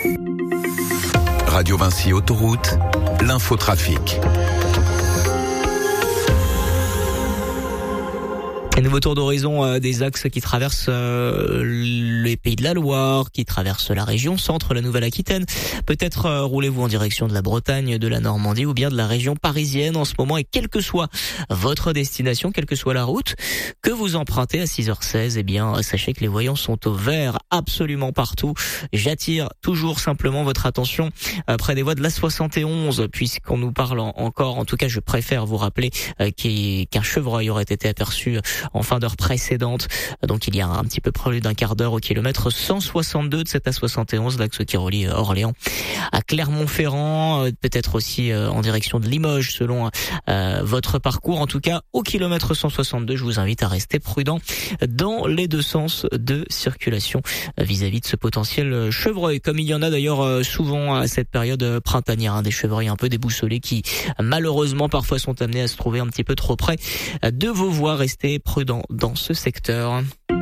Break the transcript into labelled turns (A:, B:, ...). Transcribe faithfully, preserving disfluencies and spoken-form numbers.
A: Radio Vinci Autoroute, l'infotrafic.
B: Un nouveau tour d'horizon euh, des axes qui traversent euh, les Pays de la Loire, qui traversent la région centre, la Nouvelle-Aquitaine. Peut-être euh, roulez-vous en direction de la Bretagne, de la Normandie ou bien de la région parisienne en ce moment. Et quelle que soit votre destination, quelle que soit la route que vous empruntez à six heures seize, eh bien sachez que les voyants sont au vert absolument partout. J'attire toujours simplement votre attention euh, près des voies de l'A soixante et onze, puisqu'on nous parle en, encore, en tout cas je préfère vous rappeler euh, qu'un chevreuil aurait été aperçu en fin d'heure précédente. Donc il y a un petit peu plus d'un quart d'heure au kilomètre cent soixante-deux de cette A soixante et onze, l'axe qui relie Orléans à Clermont-Ferrand, peut-être aussi en direction de Limoges selon euh, votre parcours. En tout cas, au kilomètre cent soixante-deux, je vous invite à rester prudent dans les deux sens de circulation vis-à-vis de ce potentiel chevreuil, comme il y en a d'ailleurs souvent à cette période printanière, hein, des chevreuils un peu déboussolés qui malheureusement parfois sont amenés à se trouver un petit peu trop près de vos voies. Restez prudent dans ce secteur.